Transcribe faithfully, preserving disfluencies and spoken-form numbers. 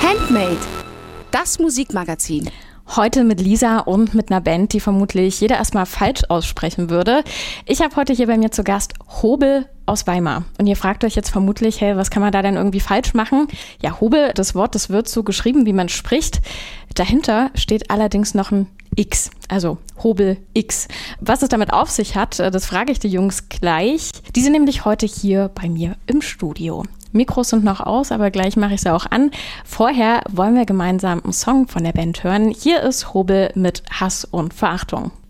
Handmade, das Musikmagazin. Heute mit Lisa und mit einer Band, die vermutlich jeder erstmal falsch aussprechen würde. Ich habe heute hier bei mir zu Gast Hobel aus Weimar. Und ihr fragt euch jetzt vermutlich, hey, was kann man da denn irgendwie falsch machen? Ja, Hobel, das Wort, das wird so geschrieben, wie man spricht. Dahinter steht allerdings noch ein X, also Hobel X. Was es damit auf sich hat, das frage ich die Jungs gleich. Die sind nämlich heute hier bei mir im Studio. Mikros sind noch aus, aber gleich mache ich sie auch an. Vorher wollen wir gemeinsam einen Song von der Band hören. Hier ist Hobel mit Hass und Verachtung.